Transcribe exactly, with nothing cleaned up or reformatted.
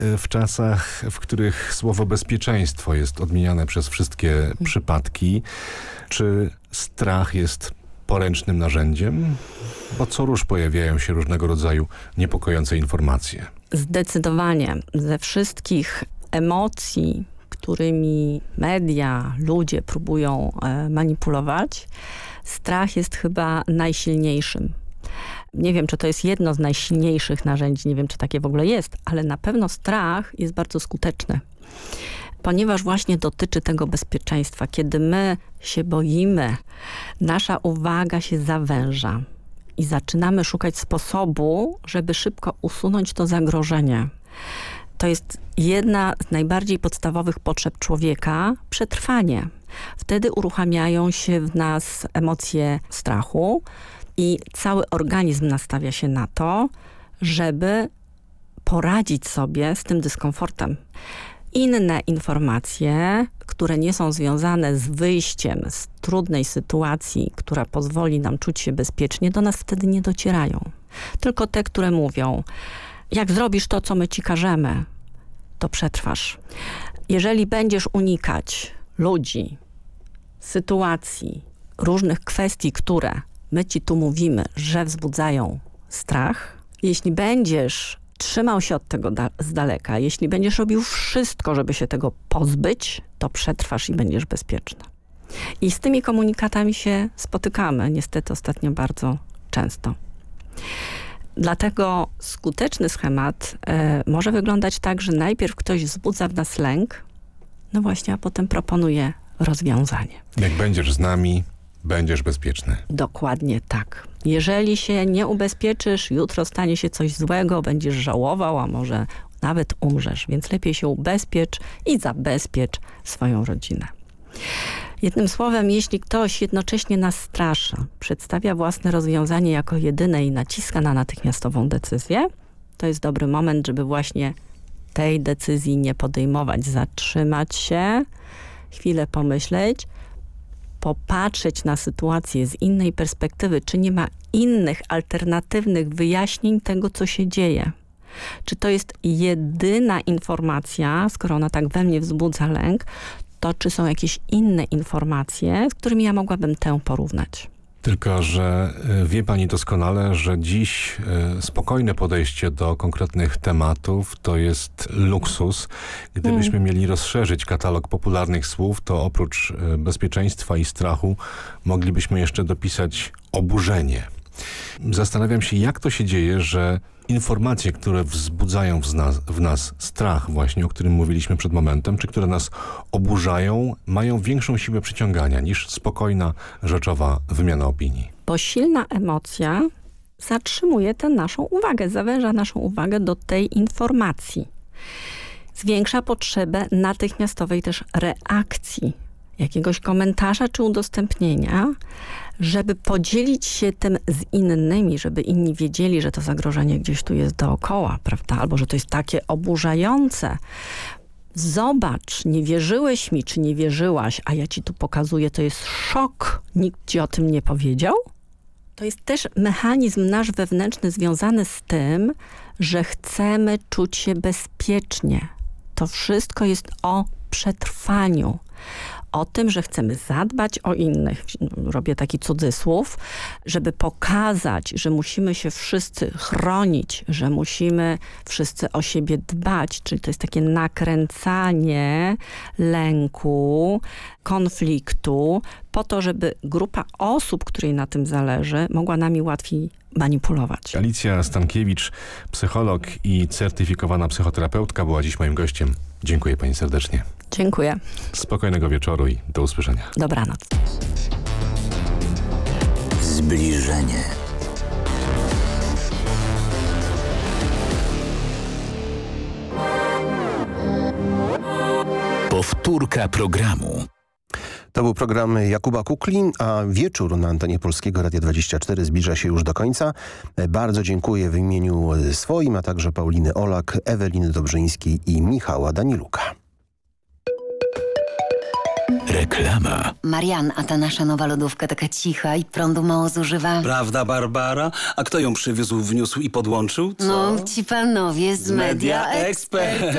w czasach, w których słowo bezpieczeństwo jest odmieniane przez wszystkie hmm. przypadki. Czy strach jest poręcznym narzędziem? Bo co róż pojawiają się różnego rodzaju niepokojące informacje. Zdecydowanie. Ze wszystkich emocji, którymi media, ludzie próbują e, manipulować, strach jest chyba najsilniejszym. Nie wiem, czy to jest jedno z najsilniejszych narzędzi, nie wiem, czy takie w ogóle jest, ale na pewno strach jest bardzo skuteczny. Ponieważ właśnie dotyczy tego bezpieczeństwa. Kiedy my się boimy, nasza uwaga się zawęża i zaczynamy szukać sposobu, żeby szybko usunąć to zagrożenie. To jest jedna z najbardziej podstawowych potrzeb człowieka – przetrwanie. Wtedy uruchamiają się w nas emocje strachu i cały organizm nastawia się na to, żeby poradzić sobie z tym dyskomfortem. Inne informacje, które nie są związane z wyjściem z trudnej sytuacji, która pozwoli nam czuć się bezpiecznie, do nas wtedy nie docierają. Tylko te, które mówią, jak zrobisz to, co my ci każemy, to przetrwasz. Jeżeli będziesz unikać ludzi, sytuacji, różnych kwestii, które my ci tu mówimy, że wzbudzają strach, jeśli będziesz trzymał się od tego da- z daleka, jeśli będziesz robił wszystko, żeby się tego pozbyć, to przetrwasz i będziesz bezpieczny. I z tymi komunikatami się spotykamy, niestety ostatnio bardzo często. Dlatego skuteczny schemat e, może wyglądać tak, że najpierw ktoś wzbudza w nas lęk, no właśnie, a potem proponuje rozwiązanie. Jak będziesz z nami, będziesz bezpieczny. Dokładnie tak. Jeżeli się nie ubezpieczysz, jutro stanie się coś złego, będziesz żałował, a może nawet umrzesz. Więc lepiej się ubezpiecz i zabezpiecz swoją rodzinę. Jednym słowem, jeśli ktoś jednocześnie nas straszy, przedstawia własne rozwiązanie jako jedyne i naciska na natychmiastową decyzję, to jest dobry moment, żeby właśnie tej decyzji nie podejmować. Zatrzymać się, chwilę pomyśleć, popatrzeć na sytuację z innej perspektywy, czy nie ma innych, alternatywnych wyjaśnień tego, co się dzieje. Czy to jest jedyna informacja, skoro ona tak we mnie wzbudza lęk, to czy są jakieś inne informacje, z którymi ja mogłabym tę porównać. Tylko że wie pani doskonale, że dziś spokojne podejście do konkretnych tematów to jest luksus. Gdybyśmy hmm. mieli rozszerzyć katalog popularnych słów, to oprócz bezpieczeństwa i strachu moglibyśmy jeszcze dopisać oburzenie. Zastanawiam się, jak to się dzieje, że informacje, które wzbudzają w nas, w nas strach właśnie, o którym mówiliśmy przed momentem, czy które nas oburzają, mają większą siłę przyciągania niż spokojna, rzeczowa wymiana opinii. Bo silna emocja zatrzymuje tę naszą uwagę, zawęża naszą uwagę do tej informacji. Zwiększa potrzebę natychmiastowej też reakcji, jakiegoś komentarza czy udostępnienia, żeby podzielić się tym z innymi, żeby inni wiedzieli, że to zagrożenie gdzieś tu jest dookoła, prawda? Albo że to jest takie oburzające. Zobacz, nie wierzyłeś mi, czy nie wierzyłaś, a ja ci tu pokazuję, to jest szok. Nikt ci o tym nie powiedział? To jest też mechanizm nasz wewnętrzny związany z tym, że chcemy czuć się bezpiecznie. To wszystko jest o przetrwaniu. O tym, że chcemy zadbać o innych, robię taki cudzysłów, żeby pokazać, że musimy się wszyscy chronić, że musimy wszyscy o siebie dbać, czyli to jest takie nakręcanie lęku, konfliktu, po to, żeby grupa osób, której na tym zależy, mogła nami łatwiej manipulować. Alicja Stankiewicz, psycholog i certyfikowana psychoterapeutka, była dziś moim gościem. Dziękuję pani serdecznie. Dziękuję. Spokojnego wieczoru i do usłyszenia. Dobranoc. Zbliżenie. Powtórka programu. To był program Jakuba Kukli, a wieczór na antenie Polskiego Radia dwadzieścia cztery zbliża się już do końca. Bardzo dziękuję w imieniu swoim, a także Pauliny Olak, Eweliny Dobrzyńskiej i Michała Daniluka. Reklama. Marian, a ta nasza nowa lodówka taka cicha i prądu mało zużywa. Prawda, Barbara? A kto ją przywiózł, wniósł i podłączył? Co? No, ci panowie z Media Expert.